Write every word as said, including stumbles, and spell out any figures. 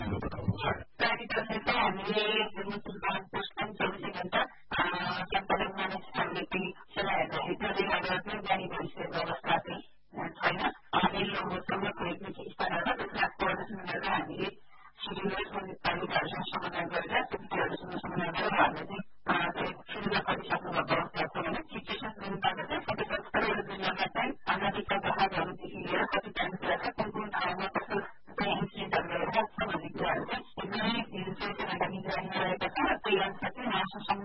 उहाँले बताउनुभयो कार्यक्रमले चाहिँ हामीले मुसुलमान पोस्टमा चौबिसै घण्टा सम्पादक मानिसहरूले पनि चलाइरहेका छौँ। त्यसले गर्दा पनि जाने भविष्य व्यवस्था